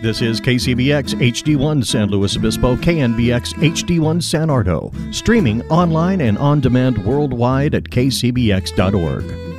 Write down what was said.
This is KCBX HD1 San Luis Obispo, KNBX HD1 San Ardo, streaming online and on demand worldwide at kcbx.org.